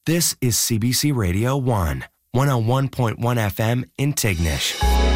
This is CBC Radio 1, 101.1 FM in Tignish.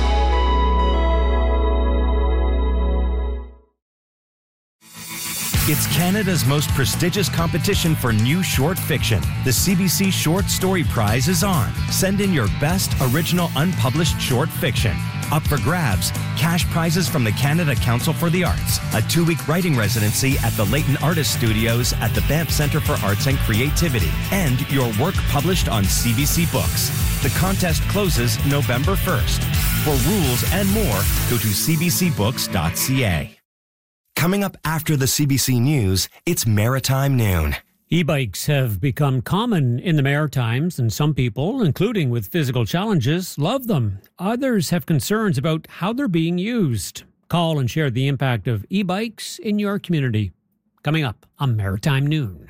It's Canada's most prestigious competition for new short fiction. The CBC Short Story Prize is on. Send in your best original unpublished short fiction. Up for grabs, cash prizes from the Canada Council for the Arts, a 2-week writing residency at the Leighton Artist Studios at the Banff Centre for Arts and Creativity, and your work published on CBC Books. The contest closes November 1st. For rules and more, go to cbcbooks.ca. Coming up after the CBC News, it's Maritime Noon. E-bikes have become common in the Maritimes, and some people, including with physical challenges, love them. Others have concerns about how they're being used. Call and share the impact of e-bikes in your community. Coming up on Maritime Noon.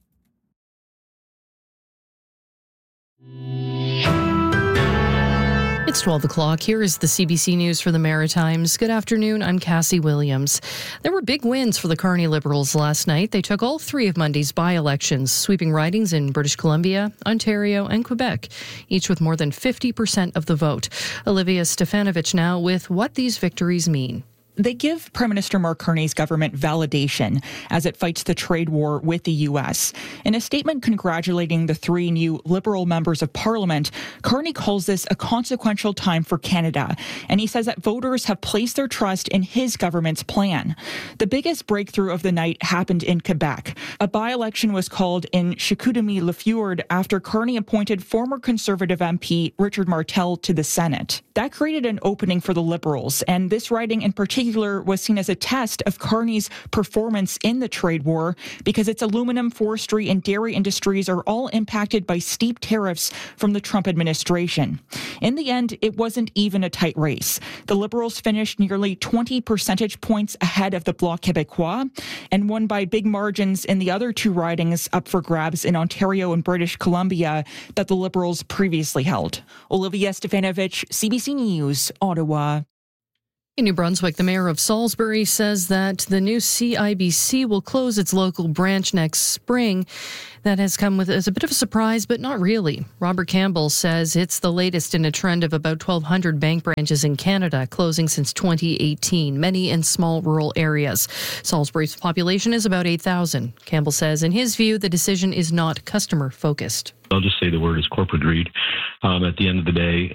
It's 12 o'clock. Here is the CBC News for the Maritimes. Good afternoon. I'm Cassie Williams. There were big wins for the Carney Liberals last night. They took all 3 of Monday's by-elections, sweeping ridings in British Columbia, Ontario, and Quebec, each with more than 50% of the vote. Olivia Stefanovich now with what these victories mean. They give Prime Minister Mark Carney's government validation as it fights the trade war with the U.S. In a statement congratulating the 3 new Liberal members of Parliament, Carney calls this a consequential time for Canada, and he says that voters have placed their trust in his government's plan. The biggest breakthrough of the night happened in Quebec. A by-election was called in Chicoutimi-Le-Fjord after Carney appointed former Conservative MP Richard Martel to the Senate. That created an opening for the Liberals, and this riding in particular was seen as a test of Carney's performance in the trade war because its aluminum, forestry, and dairy industries are all impacted by steep tariffs from the Trump administration. In the end, it wasn't even a tight race. The Liberals finished nearly 20 percentage points ahead of the Bloc Québécois and won by big margins in the other 2 ridings up for grabs in Ontario and British Columbia that the Liberals previously held. Olivia Stefanovich, CBC News, Ottawa. In New Brunswick, the mayor of Salisbury says that the new CIBC will close its local branch next spring. That has come as a bit of a surprise, but not really. Robert Campbell says it's the latest in a trend of about 1,200 bank branches in Canada closing since 2018, many in small rural areas. Salisbury's population is about 8,000. Campbell says, in his view, the decision is not customer-focused. I'll just say the word is corporate greed. At the end of the day,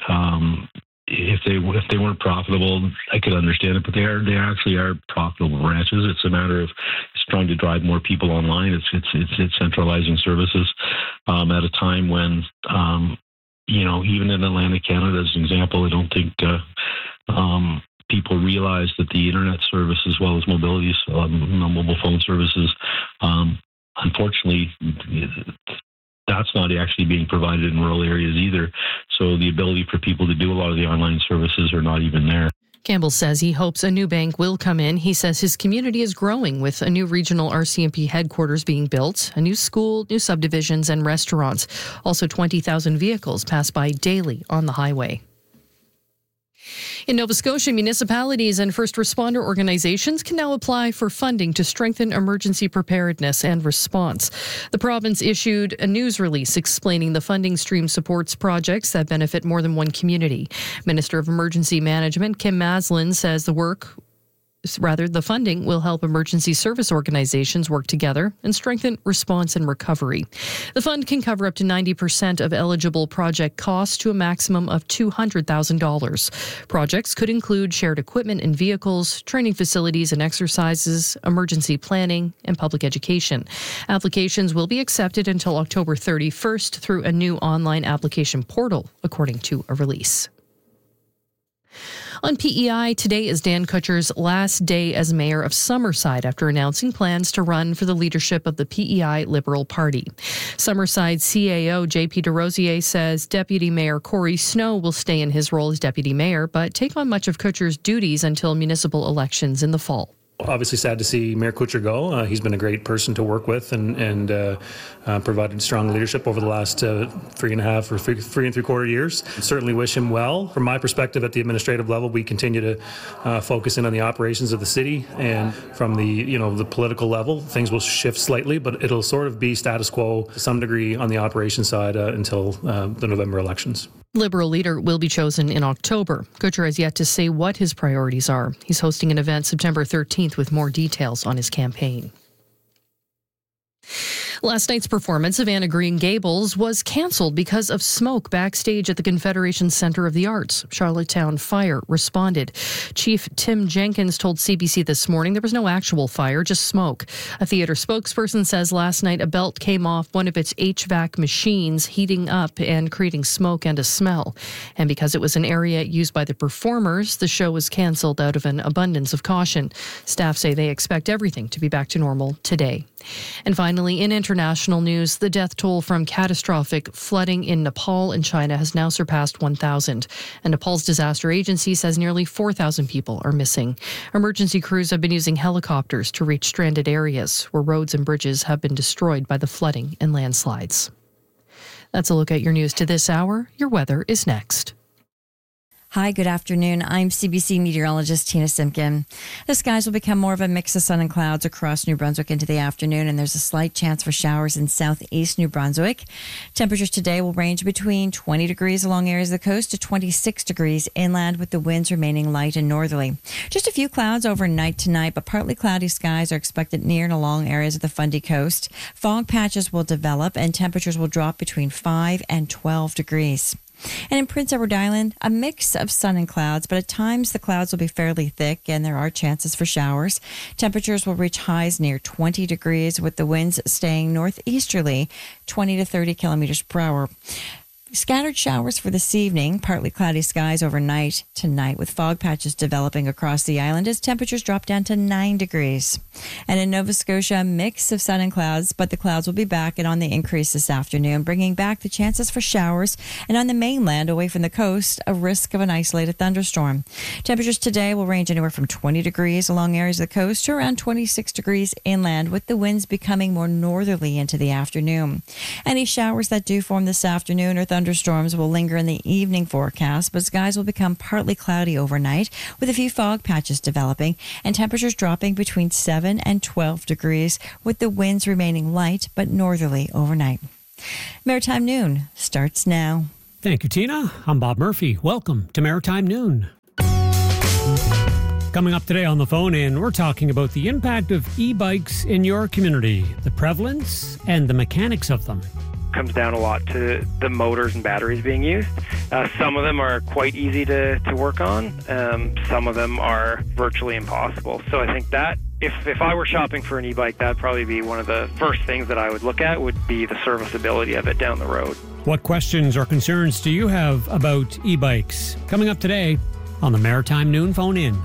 if they weren't profitable, I could understand it, but they actually are profitable branches. It's a matter of trying to drive more people online. It's centralizing services at a time when even in Atlantic Canada, as an example, I don't think people realize that the internet service as well as mobile phone services, unfortunately, that's not actually being provided in rural areas either. So the ability for people to do a lot of the online services are not even there. Campbell says he hopes a new bank will come in. He says his community is growing with a new regional RCMP headquarters being built, a new school, new subdivisions and restaurants. Also 20,000 vehicles pass by daily on the highway. In Nova Scotia, municipalities and first responder organizations can now apply for funding to strengthen emergency preparedness and response. The province issued a news release explaining the funding stream supports projects that benefit more than one community. Minister of Emergency Management Kim Maslin says the funding will help emergency service organizations work together and strengthen response and recovery. The fund can cover up to 90% of eligible project costs to a maximum of $200,000. Projects could include shared equipment and vehicles, training facilities and exercises, emergency planning, and public education. Applications will be accepted until October 31st through a new online application portal, according to a release. On PEI, today is Dan Kutcher's last day as mayor of Summerside after announcing plans to run for the leadership of the PEI Liberal Party. Summerside CAO JP DeRosier says Deputy Mayor Corey Snow will stay in his role as deputy mayor, but take on much of Kutcher's duties until municipal elections in the fall. Obviously sad to see Mayor Kuchar go. He's been a great person to work with and provided strong leadership over the last 3.5 or 3.75 years. Certainly wish him well. From my perspective at the administrative level, we continue to focus in on the operations of the city, and from the political level, things will shift slightly, but it'll sort of be status quo to some degree on the operations side until the November elections. Liberal leader will be chosen in October. Kuchar has yet to say what his priorities are. He's hosting an event September 13th with more details on his campaign. Last night's performance of Anne of Green Gables was cancelled because of smoke backstage at the Confederation Centre of the Arts. Charlottetown Fire responded. Chief Tim Jenkins told CBC this morning there was no actual fire, just smoke. A theatre spokesperson says last night a belt came off one of its HVAC machines, heating up and creating smoke and a smell. And because it was an area used by the performers, the show was cancelled out of an abundance of caution. Staff say they expect everything to be back to normal today. And finally, in international news, the death toll from catastrophic flooding in Nepal and China has now surpassed 1,000. And Nepal's disaster agency says nearly 4,000 people are missing. Emergency crews have been using helicopters to reach stranded areas where roads and bridges have been destroyed by the flooding and landslides. That's a look at your news to this hour. Your weather is next. Hi, good afternoon. I'm CBC meteorologist Tina Simpkin. The skies will become more of a mix of sun and clouds across New Brunswick into the afternoon, and there's a slight chance for showers in southeast New Brunswick. Temperatures today will range between 20 degrees along areas of the coast to 26 degrees inland, with the winds remaining light and northerly. Just a few clouds overnight tonight, but partly cloudy skies are expected near and along areas of the Fundy Coast. Fog patches will develop, and temperatures will drop between 5 and 12 degrees. And in Prince Edward Island, a mix of sun and clouds, but at times the clouds will be fairly thick and there are chances for showers. Temperatures will reach highs near 20 degrees, with the winds staying northeasterly, 20 to 30 kilometers per hour. Scattered showers for this evening, partly cloudy skies overnight tonight, with fog patches developing across the island as temperatures drop down to 9 degrees. And in Nova Scotia, a mix of sun and clouds, but the clouds will be back and on the increase this afternoon, bringing back the chances for showers. And on the mainland, away from the coast, a risk of an isolated thunderstorm. Temperatures today will range anywhere from 20 degrees along areas of the coast to around 26 degrees inland, with the winds becoming more northerly into the afternoon. Any showers that do form this afternoon or thunderstorms will linger in the evening forecast, but skies will become partly cloudy overnight, with a few fog patches developing and temperatures dropping between 7 and 12 degrees, with the winds remaining light but northerly overnight. Maritime Noon starts now. Thank you, Tina. I'm Bob Murphy. Welcome to Maritime Noon. Coming up today on the phone-in, we're talking about the impact of e-bikes in your community, the prevalence and the mechanics of them. Comes down a lot to the motors and batteries being used. Some of them are quite easy to work on. Some of them are virtually impossible. So I think that if I were shopping for an e-bike, that'd probably be one of the first things that I would look at, would be the serviceability of it down the road. What questions or concerns do you have about e-bikes? Coming up today on the Maritime Noon Phone-In.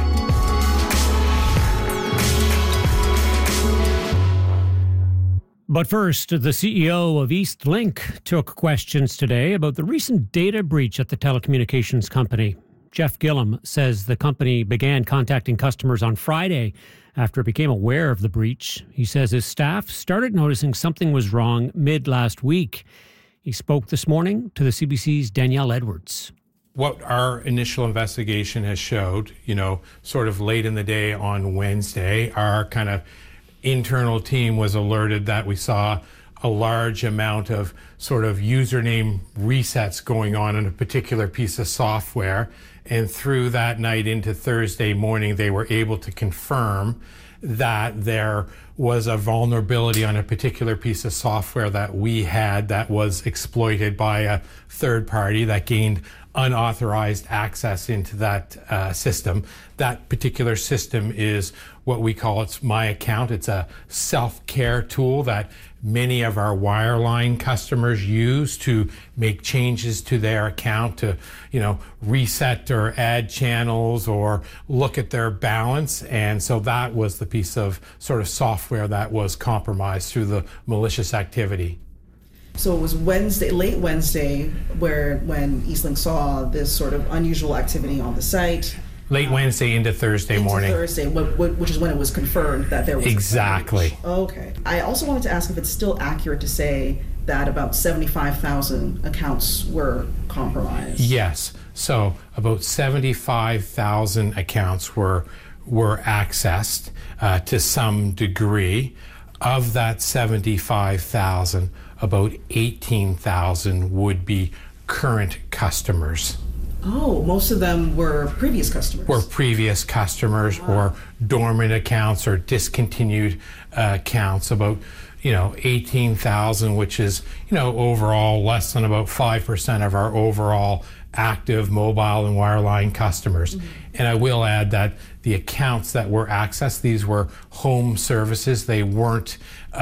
But first, the CEO of Eastlink took questions today about the recent data breach at the telecommunications company. Jeff Gillum says the company began contacting customers on Friday after it became aware of the breach. He says his staff started noticing something was wrong mid-last week. He spoke this morning to the CBC's Danielle Edwards. What our initial investigation has showed, sort of late in the day on Wednesday, our kind of internal team was alerted that we saw a large amount of sort of username resets going on in a particular piece of software. And through that night into Thursday morning, they were able to confirm that there was a vulnerability on a particular piece of software that we had that was exploited by a third party that gained unauthorized access into that system. That particular system is what we call it's My Account. It's a self-care tool that many of our wireline customers use to make changes to their account, to reset or add channels or look at their balance. And so that was the piece of sort of software that was compromised through the malicious activity. So it was Wednesday, late Wednesday, when Eastlink saw this sort of unusual activity on the site. It Late Wednesday into Thursday morning. Thursday, which is when it was confirmed that there was exactly. Okay. I also wanted to ask if it's still accurate to say that about 75,000 accounts were compromised. Yes. So about 75,000 accounts were accessed to some degree. Of that 75,000, about 18,000 would be current customers. Oh, most of them were previous customers. Or dormant accounts or discontinued accounts. About 18,000, which is overall less than about 5% of our overall active mobile and wireline customers. Mm-hmm. And I will add that the accounts that were accessed, these were home services. They weren't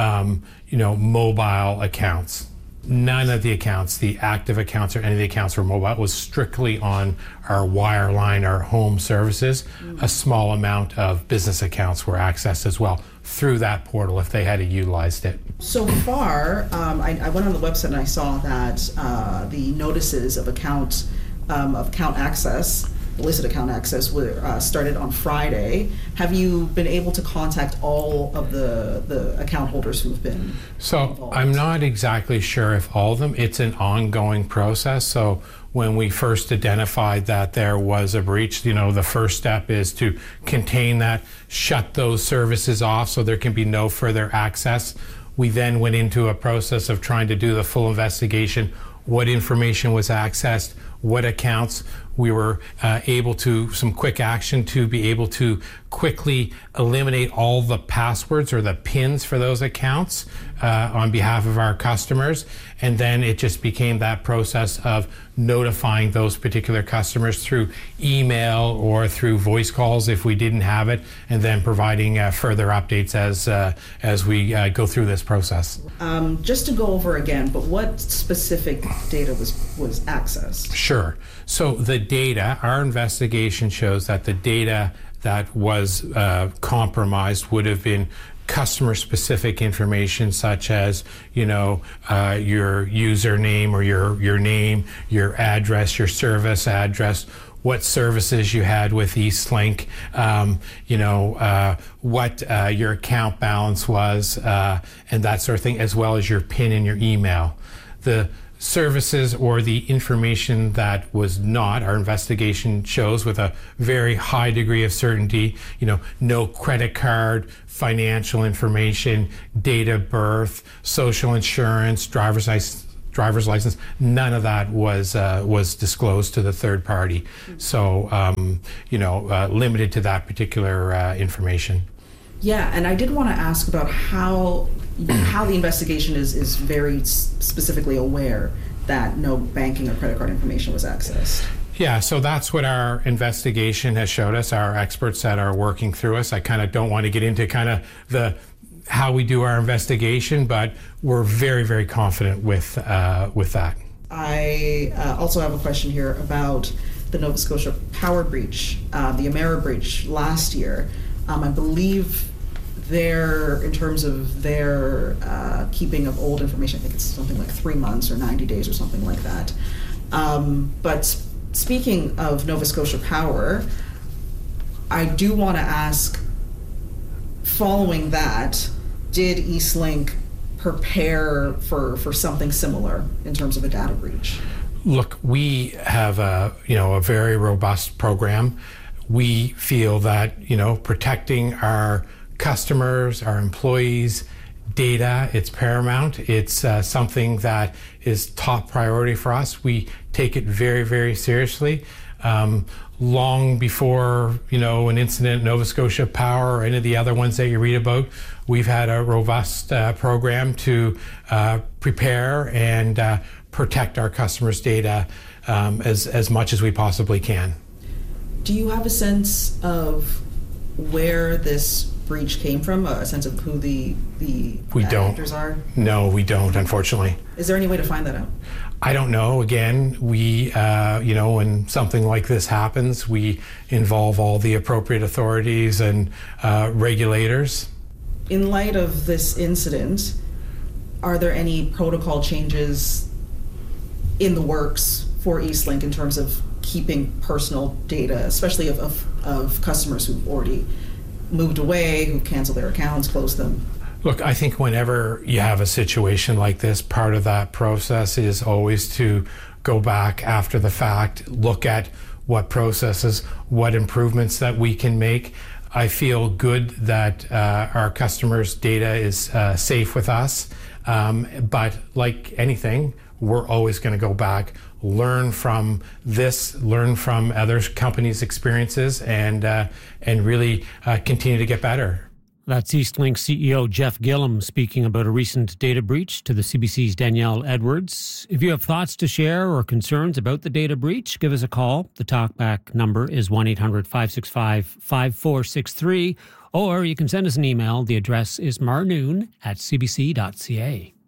mobile accounts. None of the accounts, the active accounts or any of the accounts were mobile. It was strictly on our wireline, our home services. Mm-hmm. A small amount of business accounts were accessed as well through that portal if they had utilized it. So far, I went on the website and I saw that the notices of account access, illicit account access, were started on Friday. Have you been able to contact all of the account holders who've been involved? I'm not exactly sure if all of them. It's an ongoing process. So when we first identified that there was a breach, the first step is to contain that, shut those services off so there can be no further access. We then went into a process of trying to do the full investigation. What information was accessed, what accounts. We were able to, some quick action to be able to quickly eliminate all the passwords or the PINs for those accounts on behalf of our customers. And then it just became that process of notifying those particular customers through email or through voice calls if we didn't have it, and then providing further updates as we go through this process. Just to go over again, but what specific data was accessed? Sure. So the data, our investigation shows that the data that was compromised would have been customer-specific information such as, your username or your name, your address, your service address, what services you had with Eastlink, what your account balance was, and that sort of thing, as well as your PIN and your email. The services or the information that was not, our investigation shows with a very high degree of certainty, no credit card, financial information, date of birth, social insurance, driver's license, none of that was disclosed to the third party. So, limited to that particular information. Yeah, and I did want to ask about how the investigation is very specifically aware that no banking or credit card information was accessed. Yeah, so that's what our investigation has showed us, our experts that are working through us. I kind of don't want to get into kind of how we do our investigation, but we're very, very confident with that. I also have a question here about the Nova Scotia Power breach, the Emera breach last year. I believe in terms of their keeping of old information, I think it's something like 3 months or 90 days or something like that. But speaking of Nova Scotia Power, I do want to ask, following that, did Eastlink prepare for something similar in terms of a data breach? Look, we have a very robust program. We feel that, protecting our customers, our employees' data, it's paramount. It's something that is top priority for us. We take it very, very seriously. Long before, an incident, Nova Scotia Power or any of the other ones that you read about, we've had a robust program to prepare and protect our customers' data as much as we possibly can. Do you have a sense of where this breach came from, a sense of who the actors are? No, we don't, unfortunately. Is there any way to find that out? I don't know. Again, we, when something like this happens, we involve all the appropriate authorities and regulators. In light of this incident, are there any protocol changes in the works for Eastlink in terms of keeping personal data, especially of customers who've already moved away, who canceled their accounts, closed them? Look, I think whenever you have a situation like this, part of that process is always to go back after the fact, look at what processes, what improvements that we can make. I feel good that our customers' data is safe with us, but like anything, we're always going to go back, learn from this, learn from other companies' experiences, and really continue to get better. That's Eastlink CEO Jeff Gillum speaking about a recent data breach to the CBC's Danielle Edwards. If you have thoughts to share or concerns about the data breach, give us a call. The talkback number is 1-800-565-5463, or you can send us an email. The address is marnoon@cbc.ca.